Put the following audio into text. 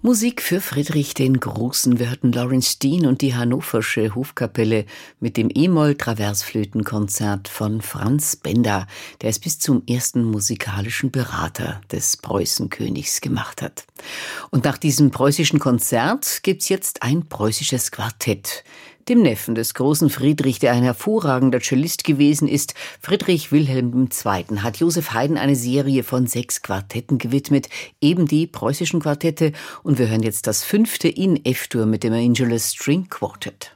Musik für Friedrich den Großen. Wir hörten Lawrence Steen und die Hannoversche Hofkapelle mit dem E-Moll-Traversflötenkonzert von Franz Benda, der es bis zum ersten musikalischen Berater des Preußenkönigs gemacht hat. Und nach diesem preußischen Konzert gibt's jetzt ein preußisches Quartett. Dem Neffen des großen Friedrich, der ein hervorragender Cellist gewesen ist, Friedrich Wilhelm II., hat Joseph Haydn eine Serie von 6 Quartetten gewidmet, eben die preußischen Quartette. Und wir hören jetzt das 5. in F-Dur mit dem Angelus String Quartet.